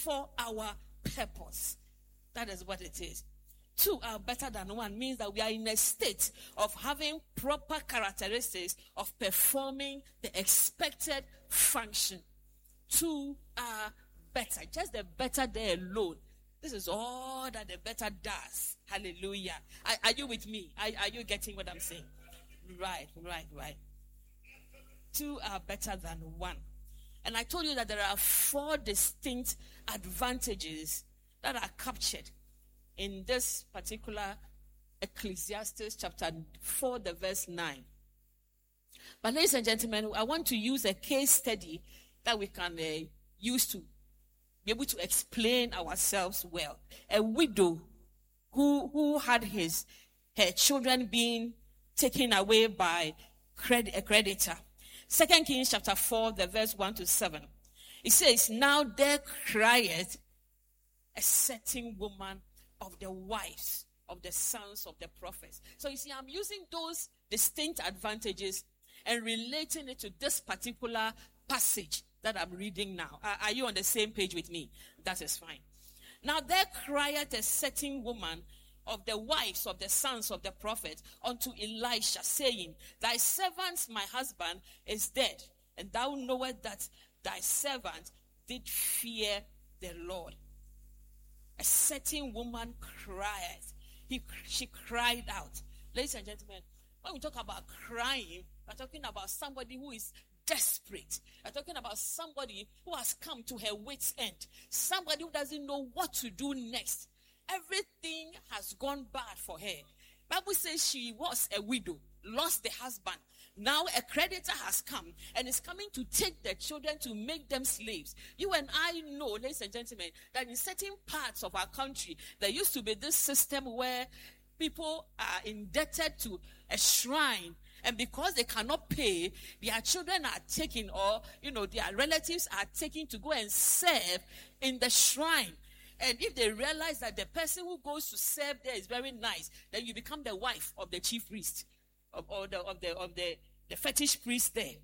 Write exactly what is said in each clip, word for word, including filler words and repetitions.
for our purpose. That is what it is. Two are better than one means that we are in a state of having proper characteristics of performing the expected function. Two are better. Just the better there alone. This is all that the better does. Hallelujah. Are, are you with me? Are, are you getting what I'm saying? Right, right, right. Two are better than one. And I told you that there are four distinct advantages that are captured in this particular Ecclesiastes chapter four, the verse nine. But ladies and gentlemen, I want to use a case study that we can uh, use to be able to explain ourselves well. A widow who who had his her children being taken away by cred, a creditor. Second Kings chapter four, the verse one to seven. It says, "Now there cried a certain woman of the wives of the sons of the prophets." So you see, I'm using those distinct advantages and relating it to this particular passage that I'm reading now. Are, are you on the same page with me? That is fine. "Now there cried a certain woman of the wives of the sons of the prophet unto Elisha, saying, Thy servant, my husband, is dead, and thou knowest that thy servant did fear the Lord." A certain woman cried. He, she cried out. Ladies and gentlemen, when we talk about crying, we're talking about somebody who is desperate. We're talking about somebody who has come to her wit's end. Somebody who doesn't know what to do next. Everything has gone bad for her. Bible says she was a widow, lost the husband. Now a creditor has come and is coming to take the children to make them slaves. You and I know, ladies and gentlemen, that in certain parts of our country, there used to be this system where people are indebted to a shrine, and because they cannot pay, their children are taken, or, you know, their relatives are taken to go and serve in the shrine. And if they realize that the person who goes to serve there is very nice, then you become the wife of the chief priest, of, or the, of the of the, the fetish priest there.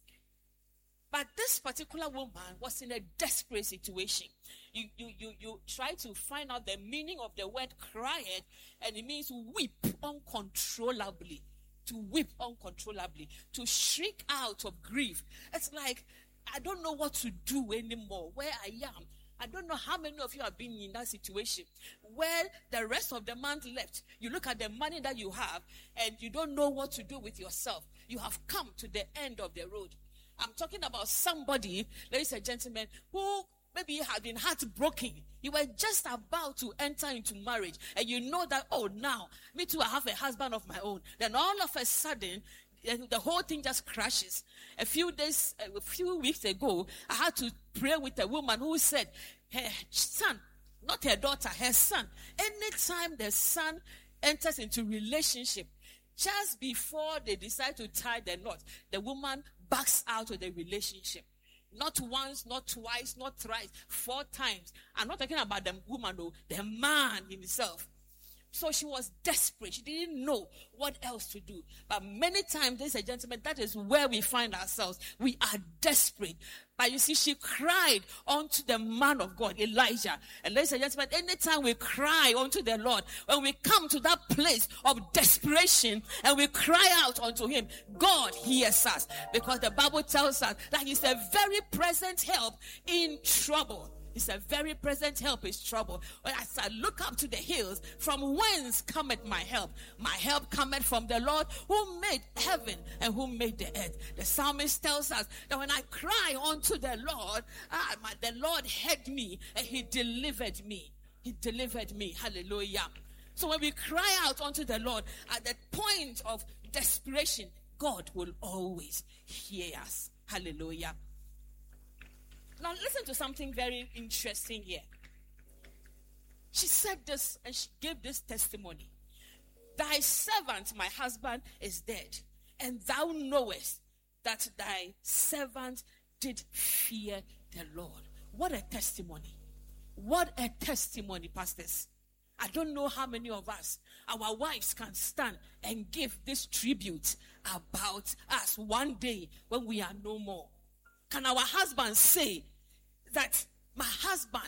But this particular woman was in a desperate situation. You, you, you, you try to find out the meaning of the word cried, and it means weep uncontrollably. To weep uncontrollably. To shriek out of grief. It's like, I don't know what to do anymore. Where I am. I don't know how many of you have been in that situation where the rest of the month left. You look at the money that you have and you don't know what to do with yourself. You have come to the end of the road. I'm talking about somebody, ladies and gentlemen, who maybe had been heartbroken. You were just about to enter into marriage and you know that, oh, now, me too, I have a husband of my own. Then all of a sudden, the whole thing just crashes. A few days, a few weeks ago, I had to pray with a woman who said, her son, not her daughter, her son, anytime the son enters into relationship, just before they decide to tie the knot, the woman backs out of the relationship. Not once, not twice, not thrice, four times. I'm not talking about the woman, though, the man himself. So she was desperate. She didn't know what else to do. But many times, ladies and gentlemen, that is where we find ourselves. We are desperate. But you see, she cried unto the man of God, Elijah. And ladies and gentlemen, anytime we cry unto the Lord, when we come to that place of desperation and we cry out unto him, God hears us. Because the Bible tells us that he's a very present help in trouble. It's a very present help is trouble. As I look up to the hills, from whence cometh my help? My help cometh from the Lord who made heaven and who made the earth. The psalmist tells us that when I cry unto the Lord, ah, my, the Lord heard me and he delivered me. He delivered me. Hallelujah. So when we cry out unto the Lord at the point of desperation, God will always hear us. Hallelujah. Now listen to something very interesting here. She said this and she gave this testimony. Thy servant, my husband, is dead, and thou knowest that thy servant did fear the Lord. What a testimony. What a testimony, pastors. I don't know how many of us, our wives, can stand and give this tribute about us one day when we are no more. Can our husbands say that my husband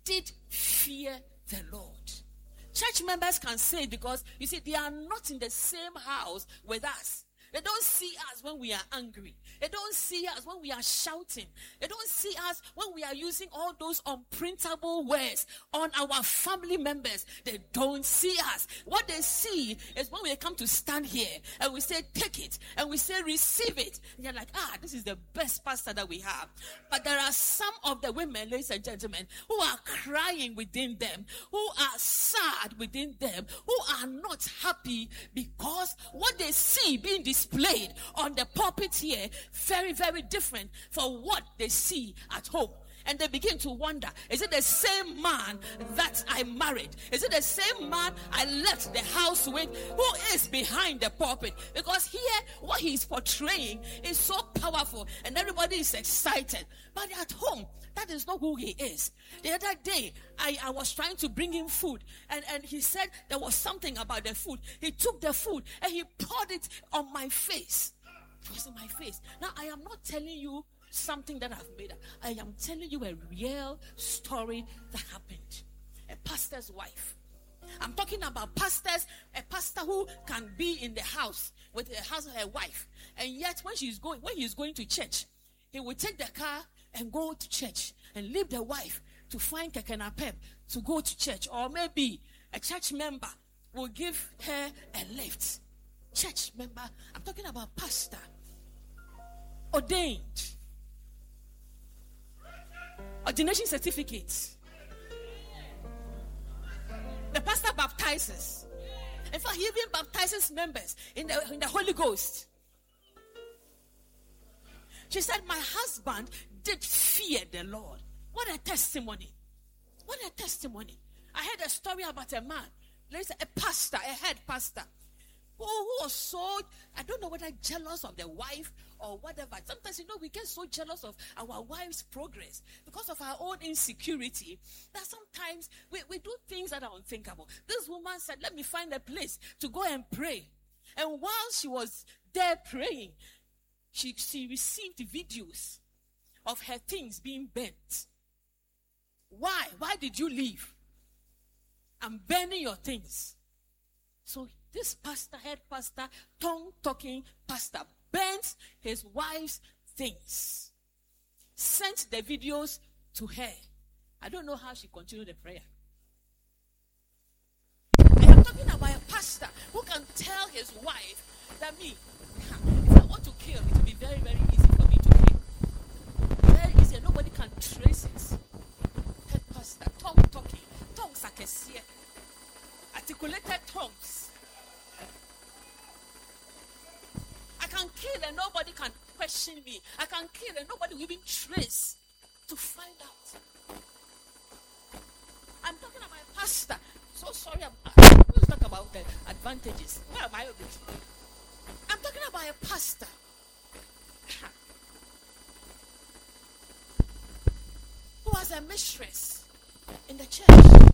did fear the Lord. Church members can say it because, you see, they are not in the same house with us. They don't see us when we are angry. They don't see us when we are shouting. They don't see us when we are using all those unprintable words on our family members. They don't see us. What they see is when we come to stand here and we say, take it, and we say, receive it. And you're like, ah, this is the best pastor that we have. But there are some of the women, ladies and gentlemen, who are crying within them, who are sad within them, who are not happy because what they see being displayed displayed on the pulpit here, very, very different from what they see at home. And they begin to wonder, is it the same man that I married? Is it the same man I left the house with? Who is behind the pulpit? Because here, what he's portraying is so powerful and everybody is excited. But at home, that is not who he is. The other day, I, I was trying to bring him food. And, and he said there was something about the food. He took the food and he poured it on my face. It was in my face. Now, I am not telling you something that I've made up. I am telling you a real story that happened. A pastor's wife. I'm talking about pastors, a pastor who can be in the house with her husband, her wife. And yet when she's going, when he's going to church, he will take the car and go to church and leave the wife to find Kekenapep to go to church. Or maybe a church member will give her a lift. Church member, I'm talking about pastor. Ordained. Ordination certificate. The pastor baptizes. In fact, he even baptizes members in the, in the Holy Ghost. She said, my husband did fear the Lord. What a testimony. What a testimony. I heard a story about a man, a pastor, a head pastor, who, who was so, I don't know whether jealous of the wife or whatever. Sometimes, you know, we get so jealous of our wife's progress because of our own insecurity that sometimes we, we do things that are unthinkable. This woman said, let me find a place to go and pray. And while she was there praying, she, she received videos of her things being burnt. Why? Why did you leave? I'm burning your things. So this pastor, head pastor, tongue-talking pastor, burnt his wife's things. Sent the videos to her. I don't know how she continued the prayer. I am talking about a pastor who can tell his wife that me, if I want to kill, it will be very, very easy for me to kill. Very easy. Nobody can trace it. Head pastor, tongue-talking. Tongues are kesie. Articulated tongues. I can kill and nobody can question me. I can kill and nobody will even trace to find out. I'm talking about a pastor. So sorry, I'm, I'm going to talk about the advantages. Where am I of it? I'm talking about a pastor who has a mistress in the church.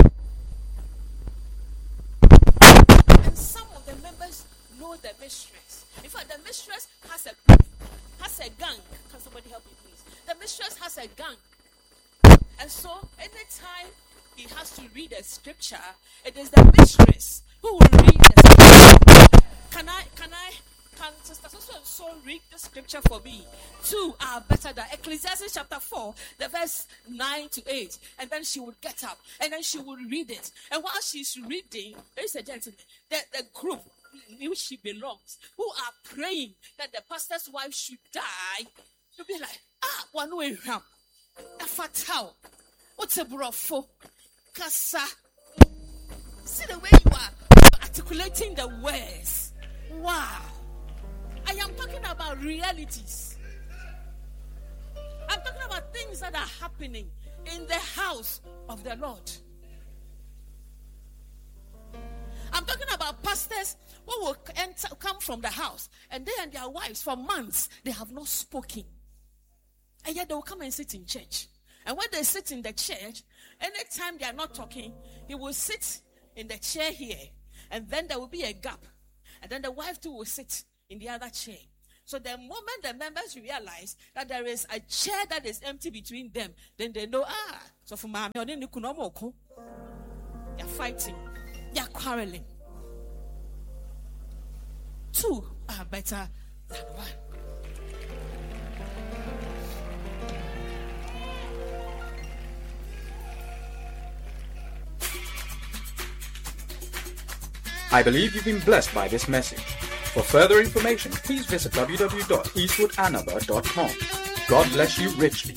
And some of the members know the mistress. In fact, the mistress has a has a gang. Can somebody help me, please? The mistress has a gang. And so, anytime he has to read a scripture, it is the mistress who will read the scripture. Can I, can I, can Sister so and so read the scripture for me? Two are better than Ecclesiastes chapter four, the verse nine to eight. And then she would get up and then she would read it. And while she's reading, ladies and gentlemen, the, the group in which she belongs, who are praying that the pastor's wife should die, you'll be like, ah, one way ram, a fatal, what's a brofo, kasa. See the way you are articulating the words. Wow. I am talking about realities. I'm talking about things that are happening in the house of the Lord. I'm talking about pastors who will enter, come from the house, and they and their wives for months, they have not spoken. And yet they will come and sit in church. And when they sit in the church, anytime they are not talking, he will sit in the chair here. And then there will be a gap. And then the wife too will sit in the other chair. So the moment the members realize that there is a chair that is empty between them, then they know, ah, so for my you're fighting, you're quarreling. Two are better than one. I believe you've been blessed by this message. For further information, please visit w w w dot eastwood anaba dot com. God bless you richly.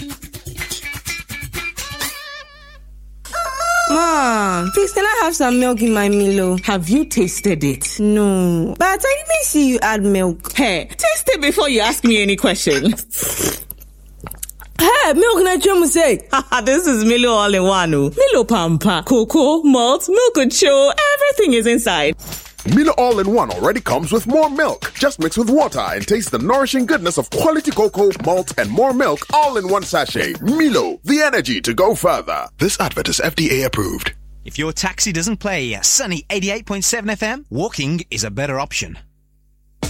Mom, please can I have some milk in my Milo? Have you tasted it? No, but I didn't see you add milk. Hey, taste it before you ask me any questions. Hey, milk na chemu say. This is Milo all in one. Milo Pampa, cocoa, malt, milk and show, everything is inside. Milo All-in-One already comes with more milk. Just mix with water and taste the nourishing goodness of quality cocoa, malt, and more milk all in one sachet. Milo, the energy to go further. This advert is F D A approved. If your taxi doesn't play Sunny eighty-eight point seven F M, walking is a better option.